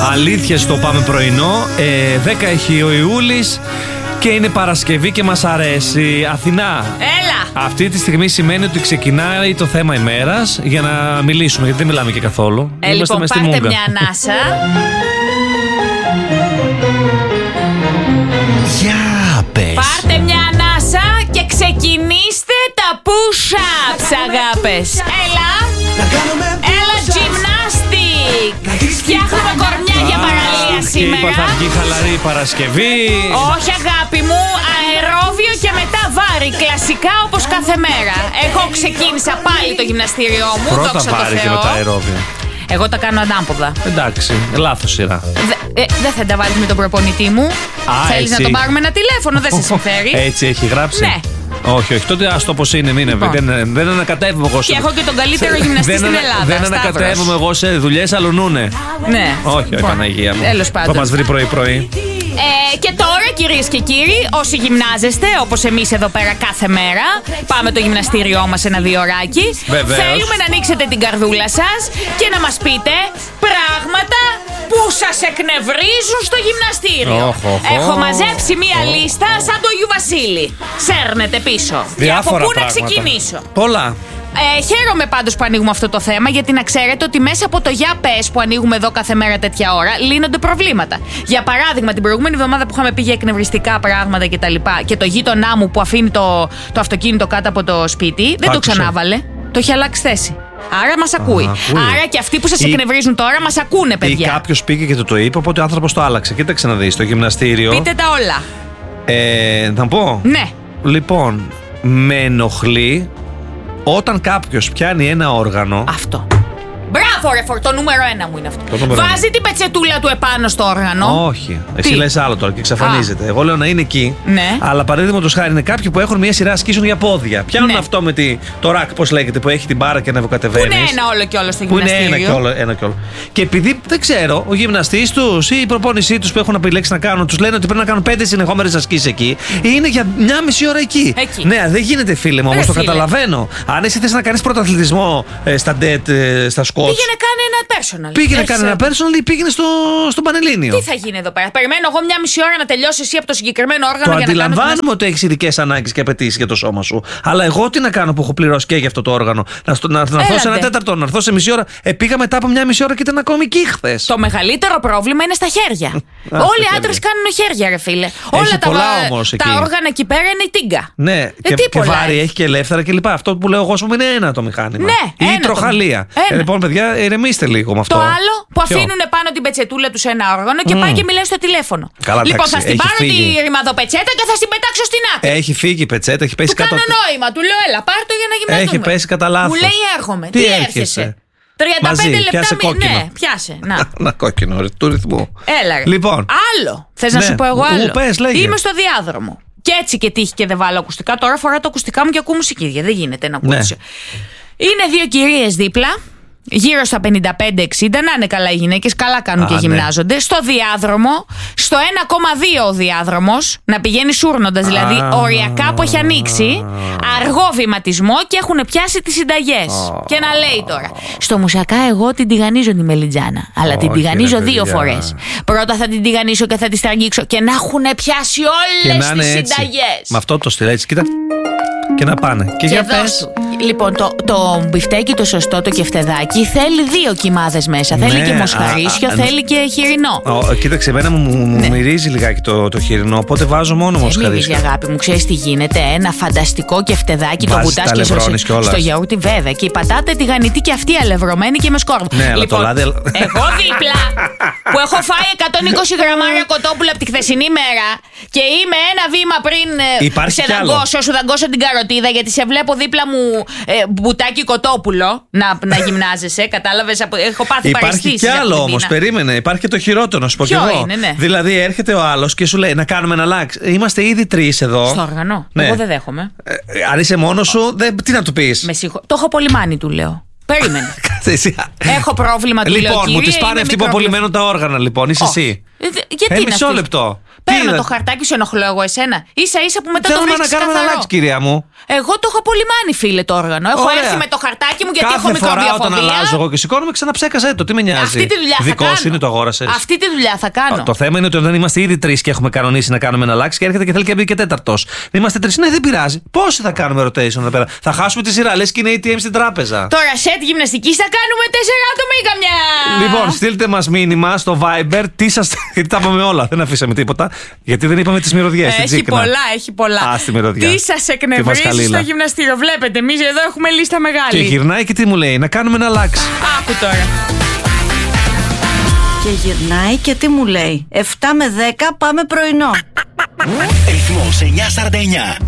Αλήθεια στο Πάμε Πρωινό. 10 έχει ο Ιούλης και είναι Παρασκευή και μας αρέσει. Αθηνά. Έλα. Αυτή τη στιγμή σημαίνει ότι ξεκινάει το θέμα ημέρας για να μιλήσουμε, γιατί δεν μιλάμε και καθόλου. Λοιπόν, πάρτε μια ανάσα. Για πες. Πάρτε μια ανάσα και ξεκινήστε τα push-ups, αγάπες. Έλα. Έλα, gymnastic. Φτιάχνουμε κορμιά για παραλία σήμερα. Είπα θα βγει χαλαρή Παρασκευή. Όχι, αγάπη μου, αερόβιο και μετά βάρη. Κλασικά όπως κάθε μέρα. Εγώ ξεκίνησα πάλι το γυμναστήριό μου. Πρώτα βάρη και μετά αερόβιο. Εγώ τα κάνω ανάποδα. Εντάξει, λάθος σειρά. Δεν θα τα βάλεις με τον προπονητή μου. Θέλεις να τον πάρουμε ένα τηλέφωνο, δεν σε συμφέρει. Έτσι έχει γράψει. Ναι. Όχι, τότε ας το πως είναι, μην Λοιπόν. δεν ανακατεύομαι εγώ σε. Και έχω και τον καλύτερο γυμναστή στην Ελλάδα. Δεν ανακατεύομαι εγώ σε δουλειές, αλουνούνε. Ναι. Όχι, Παναγία μου. Τέλος πάντων. Θα μας βρει πρωί-πρωί. Και τώρα, κυρίες και κύριοι, όσοι γυμνάζεστε, όπως εμείς εδώ πέρα κάθε μέρα, πάμε το γυμναστήριό μας ένα 2 ωράκι. Βεβαίως. Θέλουμε να ανοίξετε την καρδούλα σας και να μας πείτε πράγματα που σας εκνευρίζουν στο γυμναστήριο. Έχω μαζέψει μία λίστα σαν το Ιου Βασίλη. Σέρνετε πίσω. Και από πού να ξεκινήσω? Πολλά. Χαίρομαι πάντως που ανοίγουμε αυτό το θέμα, γιατί να ξέρετε ότι μέσα από το Για Πες που ανοίγουμε εδώ κάθε μέρα τέτοια ώρα λύνονται προβλήματα. Για παράδειγμα, την προηγούμενη εβδομάδα που είχαμε πει για εκνευριστικά πράγματα κτλ. Και το γείτονά μου που αφήνει το αυτοκίνητο κάτω από το σπίτι, δεν το ξανάβαλε. Το έχει αλλάξει θέση. Άρα μας ακούει. Άρα και αυτοί που σας εκνευρίζουν τώρα μας ακούνε, παιδιά. Ή κάποιος πήγε και το είπε, οπότε ο άνθρωπος το άλλαξε. Κοίταξε να δεις, στο γυμναστήριο. Πείτε τα όλα. Να πω. Ναι. Λοιπόν, με ενοχλεί όταν κάποιος πιάνει ένα όργανο. Αυτό. Μπράβο, ρε, το νούμερο 1 μου είναι αυτό. Βάζει την πετσετούλα του επάνω στο όργανο. Όχι. Εσύ λες άλλο τώρα και εξαφανίζεται. Εγώ λέω να είναι εκεί. Ναι. Αλλά παραδείγματος χάρη είναι κάποιοι που έχουν μια σειρά ασκήσεων για πόδια. Πιάνουν αυτό με το ρακ, πώς λέγεται, που έχει την μπάρα και ανεβοκατεβαίνεις. Που είναι ένα όλο και όλο στο γυμναστήριο. Που είναι ένα και όλο. Και επειδή δεν ξέρω, ο γυμναστής τους ή η προπόνησή τους που έχουν επιλέξει να κάνουν, τους λένε ότι πρέπει να κάνουν 5 συνεχόμενες ασκήσεις εκεί, είναι για 1,5 ώρα εκεί. Ναι, δεν γίνεται, φίλε μου, όμως το καταλαβαίνω. Αν εσύ θες να κάνεις πρωταθλητισμό στα dead, στα squats. Πήγαινε κάνει ένα personal. Πήγαινε κάνει ένα personal ή πήγαινε στο Πανελλήνιο. Τι θα γίνει εδώ πέρα? Περιμένω εγώ 1,5 ώρα να τελειώσει εσύ από το συγκεκριμένο όργανο το για να κάνω. Αντιλαμβάνομαι ότι έχεις ειδικές ανάγκες και απαιτήσεις για το σώμα σου. Αλλά εγώ τι να κάνω που έχω πληρώσει και για αυτό το όργανο? Να έρθω σε 1/4, να έρθω σε μισή ώρα. Πήγα μετά από 1,5 ώρα και ήταν ακόμη εκεί χθες. Το μεγαλύτερο πρόβλημα είναι στα χέρια. Όλοι οι άντρες κάνουν χέρια, ρε φίλε. Όλα τα όργανα εκεί πέρα είναι η τίγκα. Ναι, και βάρη έχει και ελεύθερα κλπ. Αυτό που λέω εγώ σου είναι ένα το μηχάνημα. Ναι, ή τροχαλία. Λοιπόν, παιδιά, ηρεμήστε λίγο με αυτό. Το άλλο που αφήνουν πάνω την πετσετούλα του σε ένα όργανο και πάει και μιλάει στο τηλέφωνο. Καλά, λοιπόν, θα στην πάρω τη ρημαδοπετσέτα και θα στην πετάξω στην άκρη. Έχει φύγει η πετσέτα, έχει πέσει κάτω. Του κάνω νόημα, του λέω έλα, πάρ' το για να γυμναστούμε. Έχει πέσει κατά λάθος. Μου λέει έρχομαι. Τι έρχεσαι? 35 λεπτά. Πιάσε κόκκινο. Ναι, πιάσε. Να κόκκινο, ρε, του ρυθμού. Έλα, ρε. Λοιπόν. Άλλο. Θες να σου πω εγώ άλλο? Πες, λέγε. Είμαι στο διάδρομο. Και έτσι και τύχει και δεν βάλω ακουστικά. Τώρα φοράω το ακουστικά μου και ακούω μουσική. Δεν γίνεται να ακούω. Είναι 2 κυρίες δίπλα. Γύρω στα 55-60, να είναι καλά οι γυναίκες, καλά κάνουν και γυμνάζονται. Ναι. Στο διάδρομο, στο 1,2 ο διάδρομος, να πηγαίνει σούρνοντας, δηλαδή οριακά που έχει ανοίξει, αργό βηματισμό και έχουν πιάσει τις συνταγές. Και να λέει τώρα, στο μουσακά εγώ την τηγανίζω τη μελιτζάνα, αλλά την τηγανίζω 2 φορές. Πρώτα θα την τηγανίσω και θα τη στραγγίξω και να έχουν πιάσει όλες τις συνταγές. Με αυτό το στυλ, έτσι, κοίτα. Και να πάνε. Και για πες. Λοιπόν, το μπιφτέκι το σωστό, το κεφτεδάκι, θέλει 2 κιμάδες μέσα. Ναι, θέλει και μοσχαρίσιο, θέλει και χοιρινό. Κοίταξε, εμένα μου μυρίζει λιγάκι το χοιρινό, οπότε βάζω μόνο μοσχαρίσιο. Μυρίζει, αγάπη μου, ξέρεις τι γίνεται? Ένα φανταστικό κεφτεδάκι, το μπουτάς και στο γιαούρτι, βέβαια. Και η πατάτα τηγανιτή και αυτή αλευρωμένη και με σκόρδο. Ναι, λοιπόν, εγώ δίπλα που έχω φάει 120 γραμμάρια κοτόπουλα από τη χθεσινή μέρα και είμαι ένα βήμα πριν σε δαγκώσω, σου δαγκώσω την καροτίδα, γιατί σε βλέπω δίπλα μου μπουτάκι κοτόπουλο να γυμνάζεσαι. Κατάλαβες, έχω πάθει παραισθήσεις. Υπάρχει κι άλλο όμως, περίμενε. Υπάρχει και το χειρότερο, να σου πω κι εγώ. Ναι. Δηλαδή έρχεται ο άλλος και σου λέει να κάνουμε ένα λάξ. Είμαστε ήδη 3 εδώ. Στο όργανο. Ναι. Εγώ δεν δέχομαι. Αν είσαι μόνος σου, τι να του πεις? Το έχω πολυμάνει, του λέω. Περίμενε. Έχω πρόβλημα, του λέω. Λοιπόν, μου τις πάνε αυτοί που απολυμμένουν τα όργανα, λοιπόν. Είσαι εσύ. Γιατί μισό λεπτό. Παίρνω το χαρτάκι, σου ενοχλώ εγώ εσένα? Ίσα ίσα που μετά θέλουμε το βρίσκεις να κάνουμε ένα λάξ, κυρία μου. Εγώ το έχω απολυμάνει, φίλε, το όργανο. Έχω έρθει με το χαρτάκι μου γιατί έχω μικροβιοφοβία. Κάθε φορά όταν αλλάζω εγώ και σηκώνομαι, ξαναψέκασε το. Τι με νοιάζει. Αυτή τη δουλειά θα κάνω. Είναι, το αγόρασες. Αυτή τη δουλειά θα κάνω. Το θέμα είναι ότι όταν είμαστε ήδη 3 και έχουμε κανονίσει να κάνουμε ένα αλλάξει και έρχεται και θέλει και μπει και 4ος. Είμαστε 3, ναι, δεν πειράζει. Πόσοι θα κάνουμε rotation εδώ πέρα. Θα χάσουμε τη σειρά, λες και είναι ATM στην τράπεζα. Τώρα σετ γυμναστικής θα κάνουμε 4 άτομα ή καμιά. Λοιπόν, στείλτε μας μήνυμα στο Viber. Τι σας. Γιατί τα είπαμε όλα, δεν αφήσαμε τίποτα. Γιατί δεν είπαμε τις μυρωδιές. Έχει πολλά. Τι σας εκνευρίζει στο γυμναστήριο. Βλέπετε, εμείς εδώ έχουμε λίστα μεγάλη. Και γυρνάει και τι μου λέει, να κάνουμε ένα αλλάξει. Άκου τώρα. Και γυρνάει και τι μου λέει, 7 με 10 πάμε πρωινό. Ρυθμός 949.